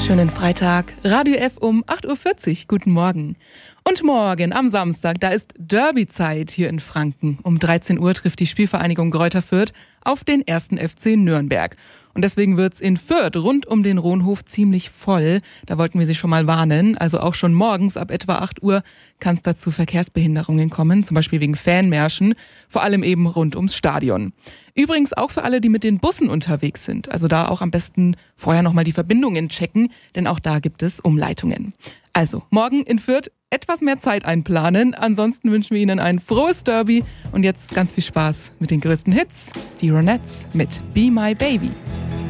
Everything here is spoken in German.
Schönen Freitag, Radio F um 8.40 Uhr. Guten Morgen. Und morgen am Samstag, da ist Derby-Zeit hier in Franken. Um 13 Uhr trifft die Spielvereinigung Greuther Fürth auf den 1. FC Nürnberg. Und deswegen wird's in Fürth rund um den Rohnhof ziemlich voll. Da wollten wir Sie schon mal warnen. Also auch schon morgens ab etwa 8 Uhr kann es da zu Verkehrsbehinderungen kommen, zum Beispiel wegen Fanmärschen, vor allem eben rund ums Stadion. Übrigens auch für alle, die mit den Bussen unterwegs sind. Also da auch am besten vorher nochmal die Verbindungen checken, denn auch da gibt es Umleitungen. Also morgen in Fürth etwas mehr Zeit einplanen. Ansonsten wünschen wir Ihnen ein frohes Derby und jetzt ganz viel Spaß mit den größten Hits. Die Ronettes mit Be My Baby.